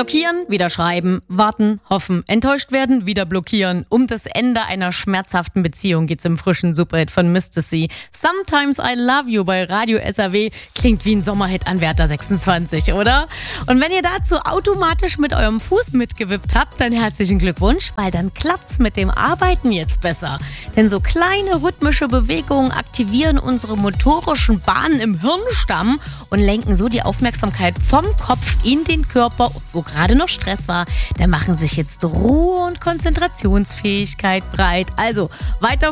Blockieren, wieder schreiben, warten, hoffen, enttäuscht werden, wieder blockieren. Um das Ende einer schmerzhaften Beziehung geht's im frischen Superhit von Mr. C. Sometimes I Love You bei Radio SAW klingt wie ein Sommerhit an Wärter 26, oder? Und wenn ihr dazu automatisch mit eurem Fuß mitgewippt habt, dann herzlichen Glückwunsch, weil dann klappt's mit dem Arbeiten jetzt besser. Denn so kleine rhythmische Bewegungen aktivieren unsere motorischen Bahnen im Hirnstamm und lenken so die Aufmerksamkeit vom Kopf in den Körper, wo gerade noch Stress war. Da machen sich jetzt Ruhe und Konzentrationsfähigkeit breit. Also weiter